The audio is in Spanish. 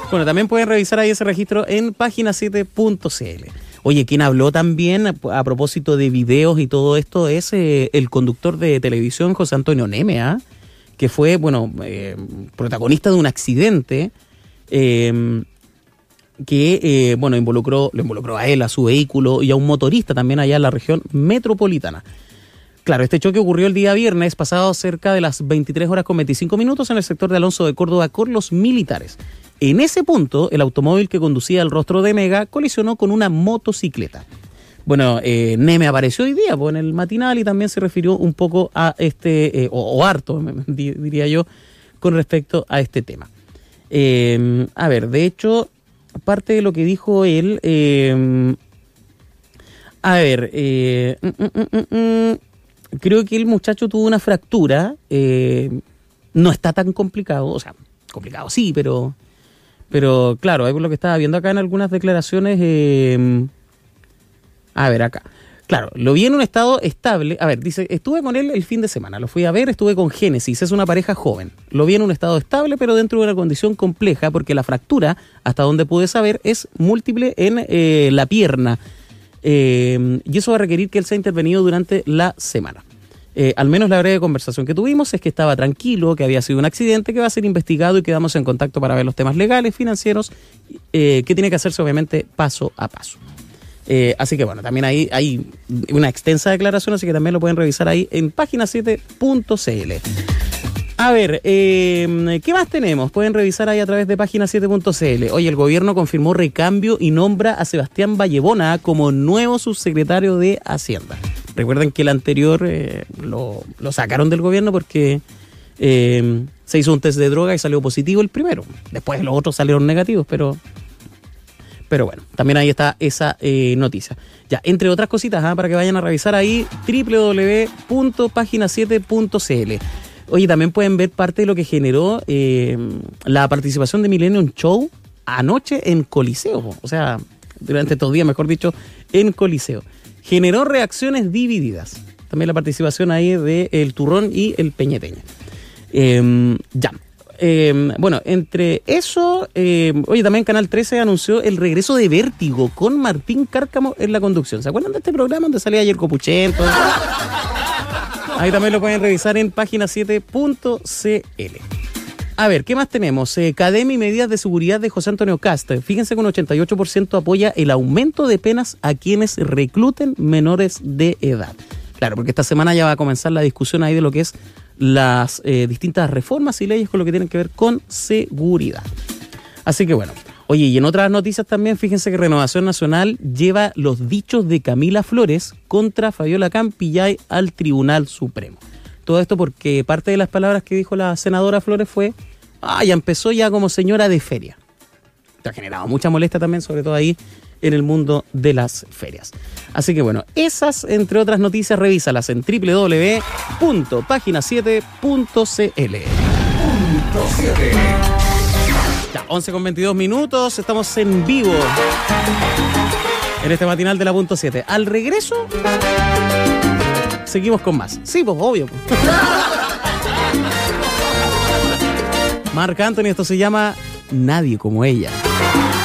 Bueno, también pueden revisar ahí ese registro en página7.cl. Oye, quien habló también a propósito de videos y todo esto es el conductor de televisión José Antonio Neme, que fue, protagonista de un accidente que, lo involucró a él, a su vehículo y a un motorista también allá en la región metropolitana. Claro, este choque ocurrió el día viernes pasado cerca de las 23 horas con 25 minutos en el sector de Alonso de Córdoba con los militares. En ese punto, el automóvil que conducía el rostro de Mega colisionó con una motocicleta. Bueno, Neme apareció hoy día en el matinal y también se refirió un poco a harto, diría yo, con respecto a este tema. De hecho, parte de lo que dijo él, creo que el muchacho tuvo una fractura, no está tan complicado, o sea, complicado sí, pero claro, es lo que estaba viendo acá en algunas declaraciones. Acá. Claro, lo vi en un estado estable. Dice, estuve con él el fin de semana, lo fui a ver, estuve con Génesis, es una pareja joven. Lo vi en un estado estable, pero dentro de una condición compleja, porque la fractura, hasta donde pude saber, es múltiple en la pierna. Y eso va a requerir que él sea intervenido durante la semana. Al menos la breve conversación que tuvimos es que estaba tranquilo, que había sido un accidente, que va a ser investigado y quedamos en contacto para ver los temas legales, financieros, que tiene que hacerse obviamente paso a paso. Así que bueno, también ahí hay una extensa declaración, así que también lo pueden revisar ahí en página7.cl. ¿Qué más tenemos? Pueden revisar ahí a través de página7.cl. Oye, el gobierno confirmó recambio y nombra a Sebastián Vallebona como nuevo subsecretario de Hacienda. Recuerden que el anterior lo sacaron del gobierno porque se hizo un test de droga y salió positivo el primero. Después los otros salieron negativos, pero bueno, también ahí está esa noticia. Ya, entre otras cositas, para que vayan a revisar ahí, www.pagina7.cl. Oye, también pueden ver parte de lo que generó la participación de Millennium Show anoche en Coliseo. O sea, durante estos días, mejor dicho, en Coliseo. Generó reacciones divididas. También la participación ahí de El Turrón y el Peñeteña. Entre eso, oye, también Canal 13 anunció el regreso de Vértigo con Martín Cárcamo en la conducción. ¿Se acuerdan de este programa donde salía ayer Copuchento? Ahí también lo pueden revisar en página7.cl. ¿Qué más tenemos? Cadena y medidas de seguridad de José Antonio Kast. Fíjense que un 88% apoya el aumento de penas a quienes recluten menores de edad. Claro, porque esta semana ya va a comenzar la discusión ahí de lo que es las distintas reformas y leyes con lo que tienen que ver con seguridad. Así que bueno. Oye, y en otras noticias también, fíjense que Renovación Nacional lleva los dichos de Camila Flores contra Fabiola Campillay al Tribunal Supremo. Todo esto porque parte de las palabras que dijo la senadora Flores fue, ya empezó ya como señora de feria. Esto ha generado mucha molestia también, sobre todo ahí en el mundo de las ferias. Así que bueno, esas, entre otras noticias, revísalas en www.pagina7.cl. 11:22 minutos, estamos en vivo en este matinal de la punto 7. Al regreso, seguimos con más. Sí, pues obvio. Marc Anthony, esto se llama Nadie como ella.